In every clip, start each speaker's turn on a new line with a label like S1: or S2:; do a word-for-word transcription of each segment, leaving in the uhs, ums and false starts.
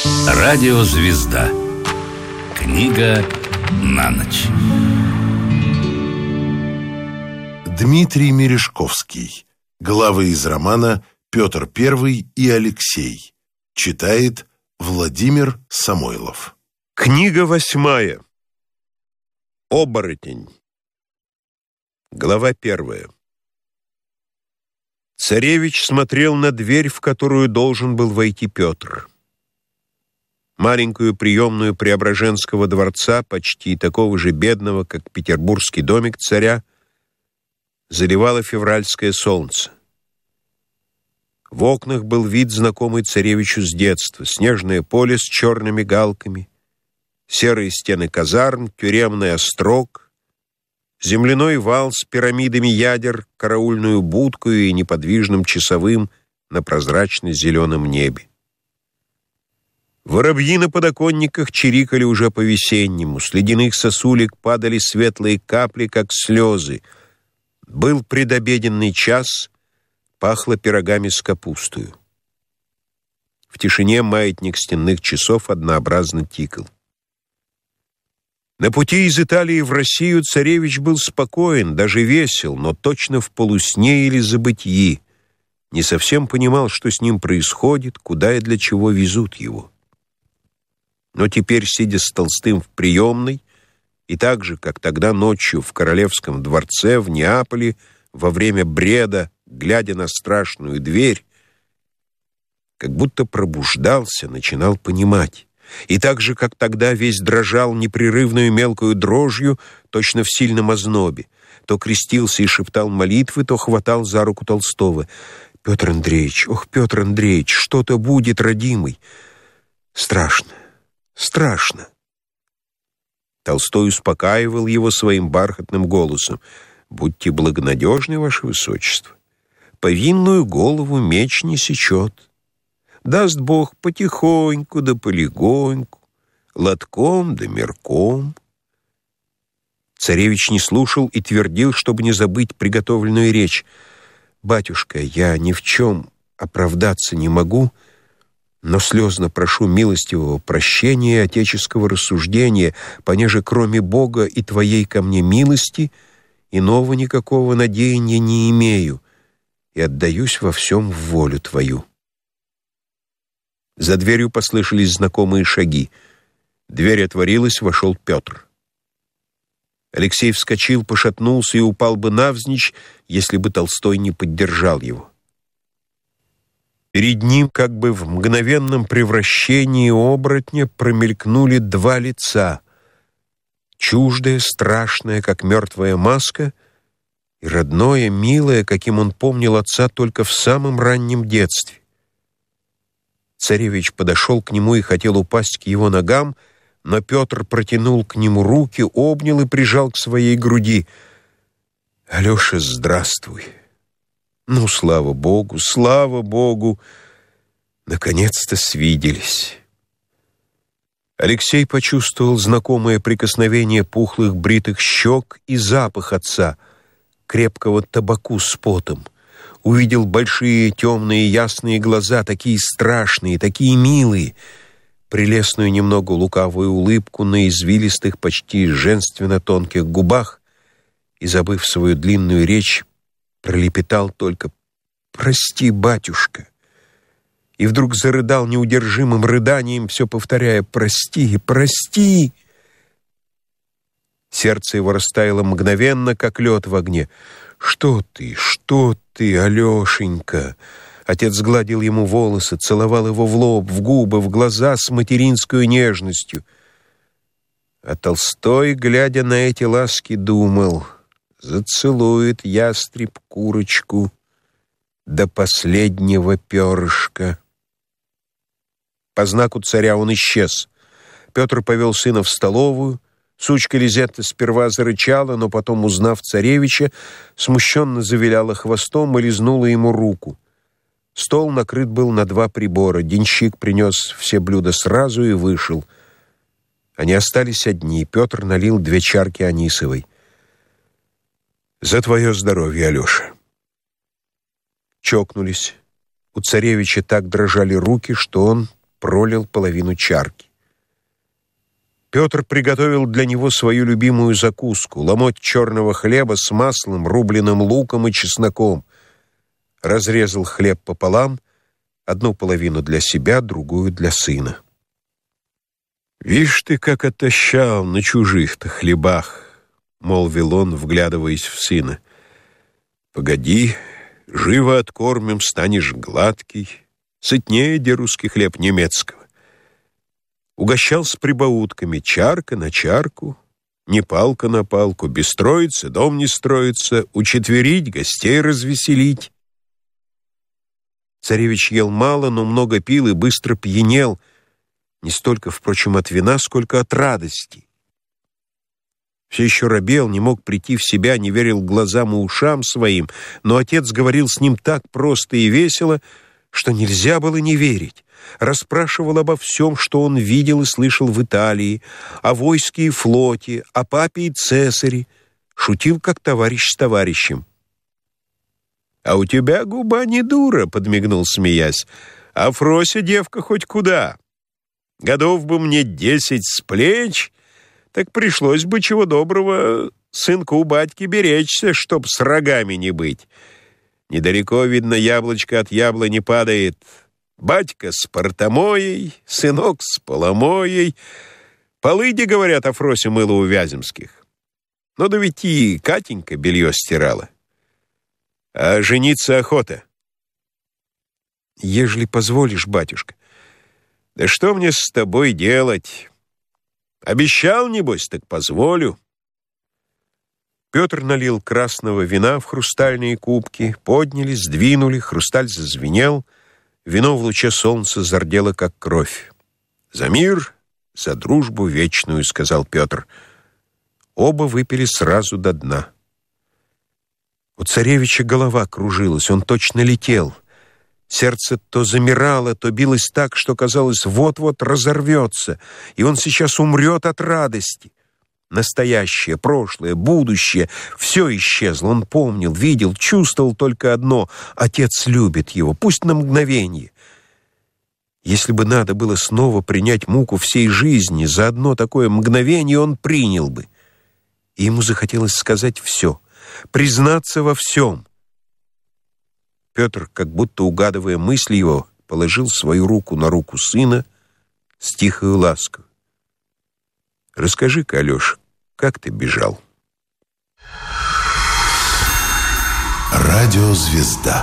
S1: Радиозвезда. Книга на ночь.
S2: Дмитрий Мережковский. Главы из романа «Петр Первый и Алексей». Читает Владимир Самойлов.
S3: Книга восьмая. Оборотень. Глава первая. Царевич смотрел на дверь, в которую должен был войти Петр. Маленькую приемную Преображенского дворца, почти такого же бедного, как петербургский домик царя, заливало февральское солнце. В окнах был вид, знакомый царевичу с детства: снежное поле с черными галками, серые стены казарм, тюремный острог, земляной вал с пирамидами ядер, караульную будку и неподвижным часовым на прозрачно-зеленом небе. Воробьи на подоконниках чирикали уже по-весеннему, с ледяных сосулек падали светлые капли, как слезы. Был предобеденный час, пахло пирогами с капустою. В тишине маятник стенных часов однообразно тикал. На пути из Италии в Россию царевич был спокоен, даже весел, но точно в полусне или забытьи. Не совсем понимал, что с ним происходит, куда и для чего везут его. Но теперь, сидя с Толстым в приемной, и так же, как тогда ночью в Королевском дворце в Неаполе, во время бреда, глядя на страшную дверь, как будто пробуждался, начинал понимать. И так же, как тогда, весь дрожал непрерывную мелкую дрожью, точно в сильном ознобе. То крестился и шептал молитвы, то хватал за руку Толстого. «Петр Андреевич, ох, Петр Андреевич, что-то будет, родимый! Страшно, страшно!» Толстой успокаивал его своим бархатным голосом. «Будьте благонадежны, ваше высочество. Повинную голову меч не сечет. Даст Бог потихоньку да полегоньку, лотком да мерком». Царевич не слушал и твердил, чтобы не забыть приготовленную речь. «Батюшка, я ни в чем оправдаться не могу, но слезно прошу милостивого прощения и отеческого рассуждения, понеже кроме Бога и твоей ко мне милости иного никакого надеяния не имею, и отдаюсь во всем в волю твою». За дверью послышались знакомые шаги. Дверь отворилась, вошел Петр. Алексей вскочил, пошатнулся и упал бы навзничь, если бы Толстой не поддержал его. Перед ним, как бы в мгновенном превращении оборотня, промелькнули два лица: чуждое, страшное, как мертвая маска, и родное, милое, каким он помнил отца только в самом раннем детстве. Царевич подошел к нему и хотел упасть к его ногам, но Петр протянул к нему руки, обнял и прижал к своей груди. «Алеша, здравствуй! Ну, слава Богу, слава Богу! Наконец-то свиделись!» Алексей почувствовал знакомое прикосновение пухлых бритых щек и запах отца, крепкого табаку с потом. Увидел большие темные ясные глаза, такие страшные, такие милые, прелестную немного лукавую улыбку на извилистых, почти женственно тонких губах, и, забыв свою длинную речь, пролепетал только «Прости, батюшка!» И вдруг зарыдал неудержимым рыданием, все повторяя «Прости, прости!» Сердце его растаяло мгновенно, как лед в огне. «Что ты, что ты, Алешенька?» Отец гладил ему волосы, целовал его в лоб, в губы, в глаза с материнской нежностью. А Толстой, глядя на эти ласки, думал: зацелует ястреб курочку до последнего перышка. По знаку царя он исчез. Петр повел сына в столовую. Сучка Лизетта сперва зарычала, но потом, узнав царевича, смущенно завиляла хвостом и лизнула ему руку. Стол накрыт был на два прибора. Денщик принес все блюда сразу и вышел. Они остались одни. Петр налил две чарки анисовой. «За твое здоровье, Алеша!» Чокнулись. У царевича так дрожали руки, что он пролил половину чарки. Петр приготовил для него свою любимую закуску — ломоть черного хлеба с маслом, рубленым луком и чесноком. Разрезал хлеб пополам, одну половину для себя, другую для сына. «Вишь ты, как отощал на чужих-то хлебах», — молвил он, вглядываясь в сына. «Погоди, живо откормим, станешь гладкий, сытнее, де русский хлеб немецкого». Угощал с прибаутками: чарка на чарку, не палка на палку, без строится, дом не строится, учетверить, гостей развеселить. Царевич ел мало, но много пил и быстро пьянел, не столько, впрочем, от вина, сколько от радости. Все еще робел, не мог прийти в себя, не верил глазам и ушам своим, но отец говорил с ним так просто и весело, что нельзя было не верить. Расспрашивал обо всем, что он видел и слышал в Италии, о войске и флоте, о папе и цесаре, шутил как товарищ с товарищем. «А у тебя губа не дура», — подмигнул, смеясь, «а Фрося девка хоть куда. Годов бы мне десять с плеч, так пришлось бы, чего доброго, сынку у батьки беречься, чтоб с рогами не быть. Недалеко, видно, яблочко от яблони падает. Батька с портомоей, сынок с поломоей. Полыди, говорят, о Фросе мыло у Вяземских. Ну да ведь и Катенька белье стирала. А жениться охота?» «Ежели позволишь, батюшка». «Да что мне с тобой делать? Обещал, небось, так позволю». Петр налил красного вина в хрустальные кубки, подняли, сдвинули, хрусталь зазвенел, вино в луче солнца зардело, как кровь. «За мир, за дружбу вечную», — сказал Петр. Оба выпили сразу до дна. У царевича голова кружилась, он точно летел. Сердце то замирало, то билось так, что, казалось, вот-вот разорвется, и он сейчас умрет от радости. Настоящее, прошлое, будущее — все исчезло. Он помнил, видел, чувствовал только одно — отец любит его, пусть на мгновение. Если бы надо было снова принять муку всей жизни, за одно такое мгновение он принял бы. И ему захотелось сказать все, признаться во всем. Петр, как будто угадывая мысли его, положил свою руку на руку сына с тихой лаской. «Расскажи-ка, Алеша, как ты бежал?»
S2: Радиозвезда.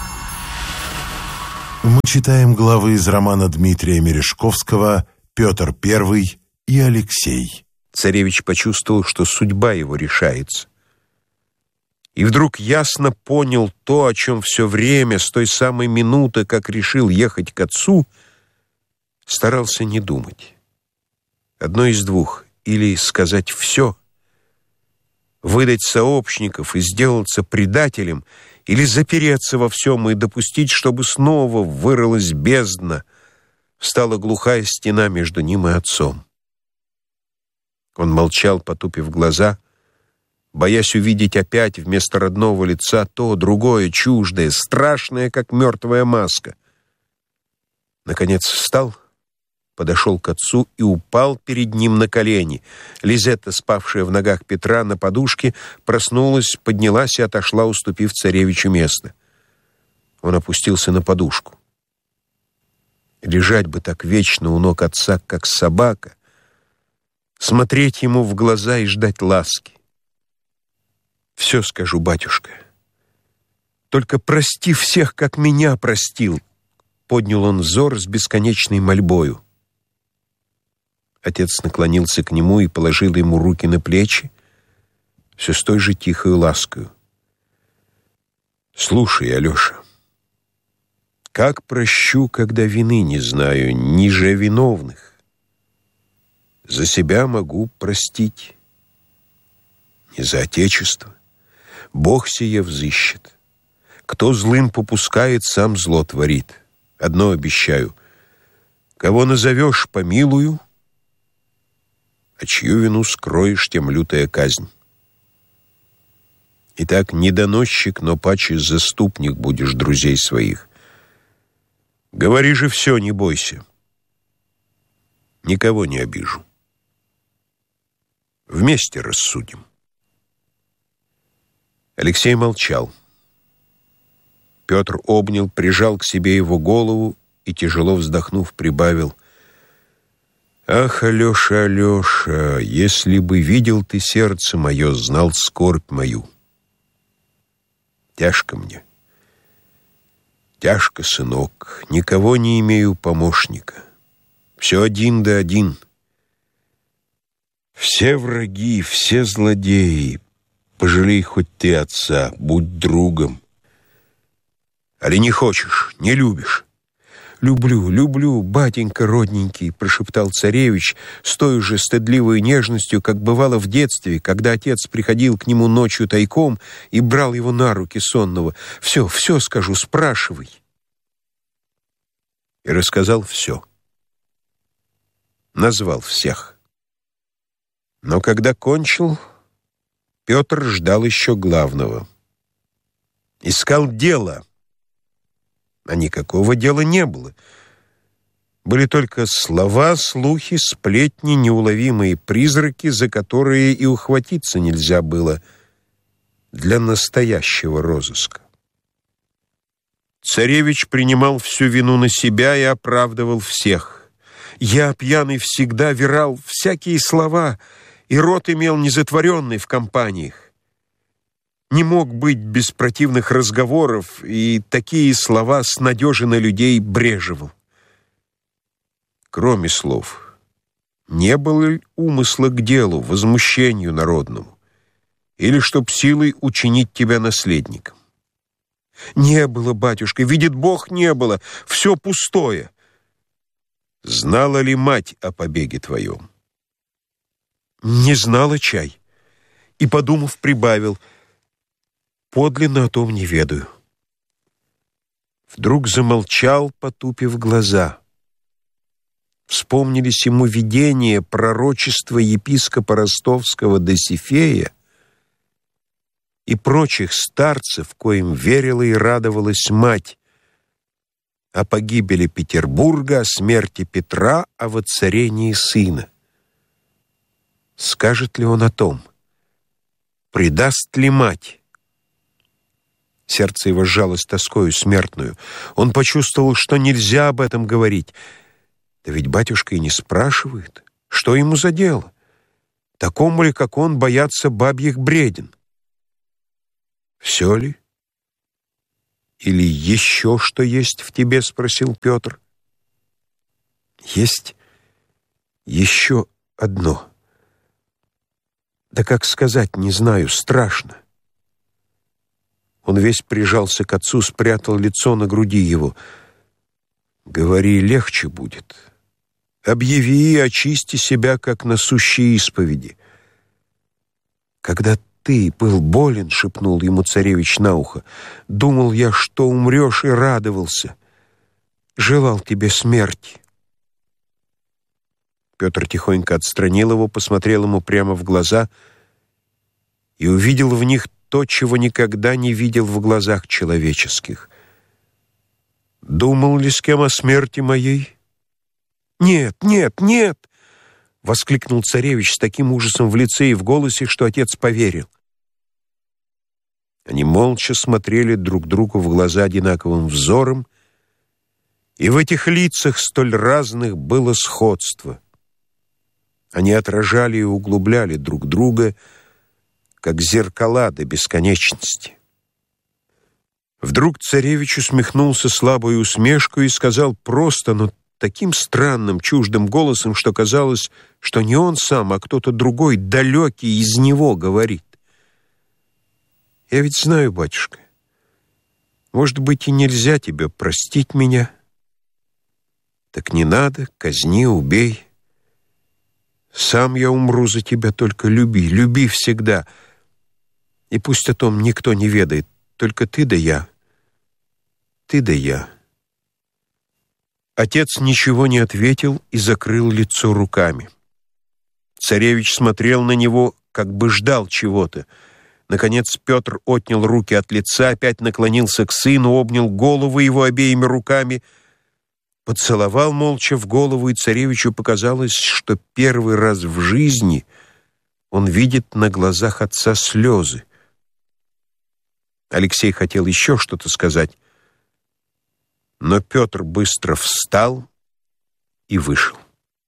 S2: Мы читаем главы из романа Дмитрия Мережковского «Петр Первый и Алексей».
S3: Царевич почувствовал, что судьба его решается. И вдруг ясно понял то, о чем все время, с той самой минуты, как решил ехать к отцу, старался не думать. Одно из двух: или сказать все, выдать сообщников и сделаться предателем, или запереться во всем и допустить, чтобы снова вырылась бездна, встала глухая стена между ним и отцом. Он молчал, потупив глаза, боясь увидеть опять вместо родного лица то, другое, чуждое, страшное, как мертвая маска. Наконец встал, подошел к отцу и упал перед ним на колени. Лизетта, спавшая в ногах Петра на подушке, проснулась, поднялась и отошла, уступив царевичу место. Он опустился на подушку. Лежать бы так вечно у ног отца, как собака, смотреть ему в глаза и ждать ласки. «Все скажу, батюшка. Только прости всех, как меня простил», — поднял он взор с бесконечной мольбою. Отец наклонился к нему и положил ему руки на плечи, все с той же тихой ласкою. «Слушай, Алеша, как прощу, когда вины не знаю, ниже виновных? За себя могу простить, не за отечество. Бог сие взыщет. Кто злым попускает, сам зло творит. Одно обещаю: кого назовешь, помилую, а чью вину скроешь, тем лютая казнь. Итак, не доносчик, но паче заступник будешь друзей своих. Говори же все, не бойся. никого не обижу. Вместе рассудим». Алексей молчал. Петр обнял, прижал к себе его голову и, тяжело вздохнув, прибавил: «Ах, Алеша, Алеша, если бы видел ты сердце мое, знал скорбь мою. Тяжко мне, тяжко, сынок, никого не имею помощника. Все один да один. Все враги, все злодеи. Пожалей хоть ты отца, будь другом. Али не хочешь, не любишь?» «Люблю, люблю, батенька родненький», — прошептал царевич с той же стыдливой нежностью, как бывало в детстве, когда отец приходил к нему ночью тайком и брал его на руки сонного. «Все, все скажу, спрашивай». И рассказал все. Назвал всех. Но когда кончил, Петр ждал еще главного. Искал дело. А никакого дела не было. Были только слова, слухи, сплетни, неуловимые призраки, за которые и ухватиться нельзя было для настоящего розыска. Царевич принимал всю вину на себя и оправдывал всех. «Я, пьяный, всегда вирал всякие слова, и рот имел незатворенный в компаниях. Не мог быть без противных разговоров, и такие слова с надежи на людей брежевал. Кроме слов, не было ли умысла к делу, возмущению народному, или чтоб силой учинить тебя наследником? Не было, батюшка, видит Бог, не было, все пустое. Знала ли мать о побеге твоем? Не знала, чай. И, подумав, прибавил: подлинно о том не ведаю. Вдруг замолчал, потупив глаза. Вспомнились ему видения, пророчества епископа ростовского Досифея и прочих старцев, коим верила и радовалась мать, о погибели Петербурга, о смерти Петра, о воцарении сына. Скажет ли он о том? Предаст ли мать? Сердце его сжалось тоскою смертную. Он почувствовал, что нельзя об этом говорить. Да ведь батюшка и не спрашивает, что ему за дело. Такому ли, как он, бояться бабьих бреден? «Все ли? Или еще что есть в тебе?» — спросил Петр. «Есть еще одно. Да как сказать, не знаю, страшно». Он весь прижался к отцу, спрятал лицо на груди его. «Говори, легче будет. Объяви и очисти себя, как на сущей исповеди». «Когда ты был болен, — шепнул ему царевич на ухо, — думал я, что умрешь, и радовался. Желал тебе смерти». Петр тихонько отстранил его, посмотрел ему прямо в глаза и увидел в них то, чего никогда не видел в глазах человеческих. «Думал ли с кем о смерти моей?» «Нет, нет, нет!» — воскликнул царевич с таким ужасом в лице и в голосе, что отец поверил. Они молча смотрели друг другу в глаза одинаковым взором, и в этих лицах столь разных было сходство. Они отражали и углубляли друг друга, как зеркала до бесконечности. Вдруг царевич усмехнулся слабой усмешкой и сказал просто, но таким странным, чуждым голосом, что казалось, что не он сам, а кто-то другой, далекий из него, говорит: «Я ведь знаю, батюшка, может быть, и нельзя тебе простить меня. Так не надо, казни, убей. Сам я умру за тебя, только люби, люби всегда. И пусть о том никто не ведает, только ты да я, ты да я». Отец ничего не ответил и закрыл лицо руками. Царевич смотрел на него, как бы ждал чего-то. Наконец Петр отнял руки от лица, опять наклонился к сыну, обнял голову его обеими руками. поцеловал молча в голову, и царевичу показалось, что первый раз в жизни он видит на глазах отца слезы. Алексей хотел еще что-то сказать, но Петр быстро встал и вышел.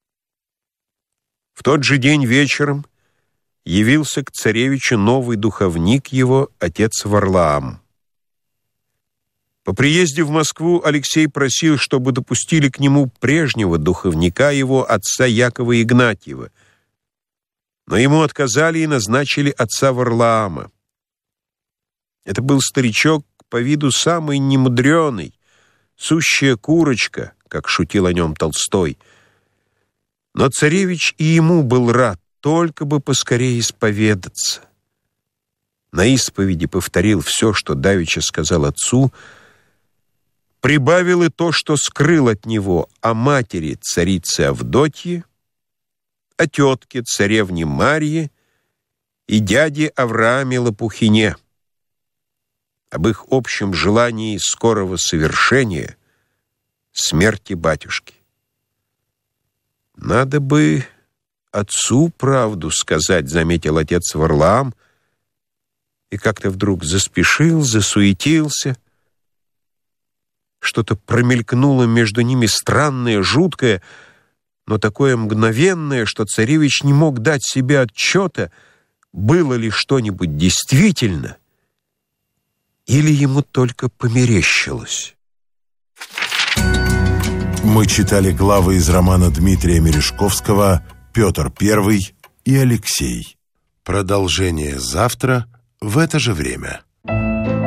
S3: В тот же день вечером явился к царевичу новый духовник его, отец Варлаам. По приезде в Москву Алексей просил, чтобы допустили к нему прежнего духовника его, отца Якова Игнатьева, но ему отказали и назначили отца Варлаама. Это был старичок, по виду самый немудреный, сущая курочка, как шутил о нем Толстой. Но царевич и ему был рад, только бы поскорее исповедаться. На исповеди повторил все, что давеча сказал отцу, прибавил и то, что скрыл от него о матери царицы Авдотьи, о тетке царевне Марье и дяде Аврааме Лопухине, об их общем желании скорого совершения смерти батюшки. «Надо бы отцу правду сказать», — заметил отец Варлаам, и как-то вдруг заспешил, засуетился. Что-то промелькнуло между ними странное, жуткое, но такое мгновенное, что царевич не мог дать себе отчета, было ли что-нибудь действительно, или ему только померещилось.
S2: Мы читали главы из романа Дмитрия Мережковского «Петр Первый» и «Алексей». Продолжение завтра в это же время.